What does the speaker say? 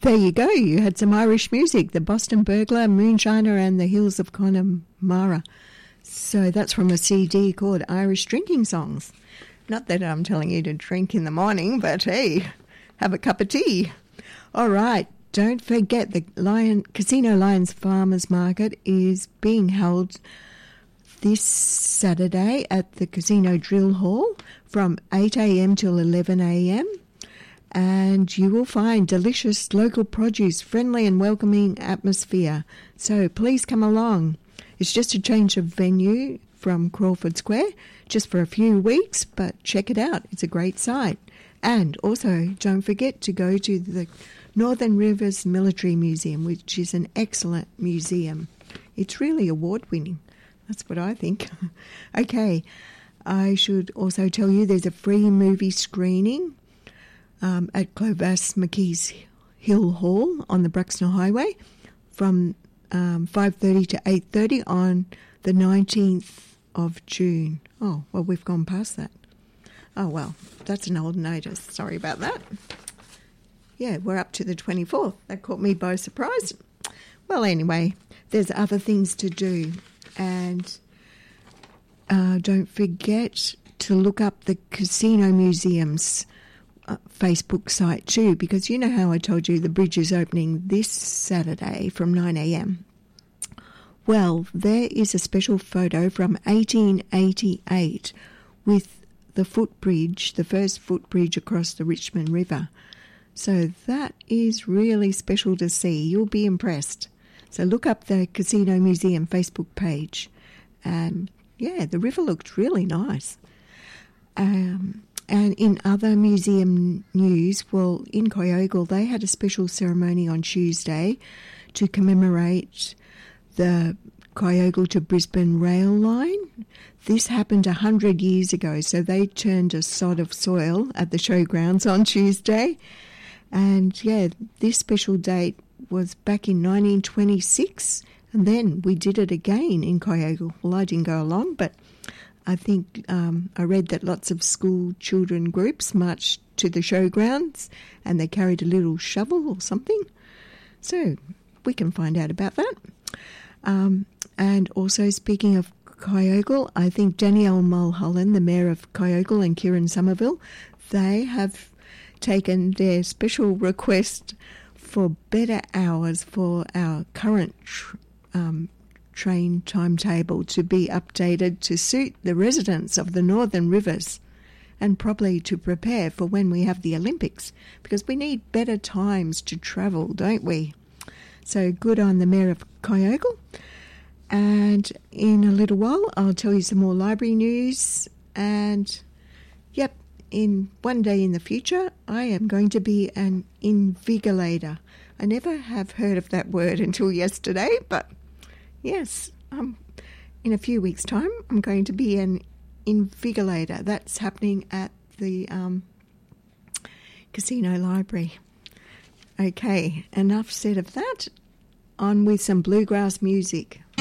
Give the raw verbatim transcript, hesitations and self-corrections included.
There you go. You had some Irish music, the Boston Burglar, Moonshiner and the Hills of Connemara. So that's from a C D called Irish Drinking Songs. Not that I'm telling you to drink in the morning, but hey, have a cup of tea. All right, don't forget the Lion Casino Lions Farmers Market is being held this Saturday at the Casino Drill Hall from eight a.m. till eleven a.m. And you will find delicious local produce, friendly and welcoming atmosphere. So please come along. It's just a change of venue from Crawford Square, just for a few weeks, but check it out. It's a great site. And also, don't forget to go to the Northern Rivers Military Museum, which is an excellent museum. It's really award-winning. That's what I think. Okay, I should also tell you there's a free movie screening um, at Clovis McKee's Hill Hall on the Bruxner Highway from um, five thirty to eight thirty on the nineteenth of June. Oh, well, we've gone past that. Oh, well, that's an old notice. Sorry about that. Yeah, we're up to the twenty-fourth. That caught me by surprise. Well, anyway, there's other things to do. And uh, don't forget to look up the Casino Museum's uh, Facebook site too, because you know how I told you the bridge is opening this Saturday from nine a.m. Well, there is a special photo from eighteen eighty-eight with the footbridge, the first footbridge across the Richmond River. So that is really special to see. You'll be impressed. So look up the Casino Museum Facebook page. And yeah, the river looked really nice. Um, and in other museum news, well, in Kyogle, they had a special ceremony on Tuesday to commemorate the Kyogle to Brisbane rail line. This happened one hundred years ago, so they turned a sod of soil at the showgrounds on Tuesday. And yeah, this special date was back in nineteen twenty-six, and then we did it again in Kyogle. Well, I didn't go along, but I think um, I read that lots of school children groups marched to the showgrounds and they carried a little shovel or something. So we can find out about that. Um, and also, speaking of Kyogle, I think Danielle Mulholland, the Mayor of Kyogle, and Kieran Somerville, they have taken their special request for better hours for our current tr- um, train timetable to be updated to suit the residents of the Northern Rivers and probably to prepare for when we have the Olympics, because we need better times to travel, don't we? So good on the Mayor of Kyogle. And in a little while, I'll tell you some more library news. And, yep, in one day in the future, I am going to be an invigilator. I never have heard of that word until yesterday, but yes, um, in a few weeks' time, I'm going to be an invigilator. That's happening at the um, Casino Library. Okay, enough said of that. On with some bluegrass music.